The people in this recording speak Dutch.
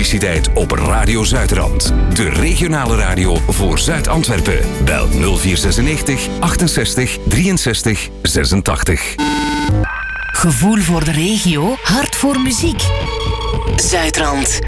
publiciteit op Radio Zuidrand. De regionale radio voor Zuid-Antwerpen. Bel 0496 68 63 86. Gevoel voor de regio, hart voor muziek. Zuidrand.